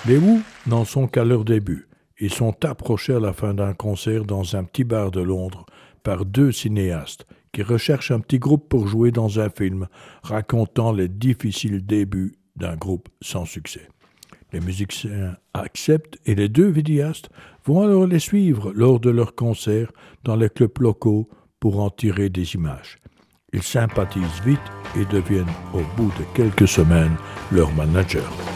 Les Who n'en sont qu'à leur début. Ils sont approchés à la fin d'un concert dans un petit bar de Londres par deux cinéastes qui recherchent un petit groupe pour jouer dans un film racontant les difficiles débuts d'un groupe sans succès. Les musiciens acceptent et les deux vidéastes vont alors les suivre lors de leurs concerts dans les clubs locaux pour en tirer des images. Ils sympathisent vite et deviennent, au bout de quelques semaines, leurs managers.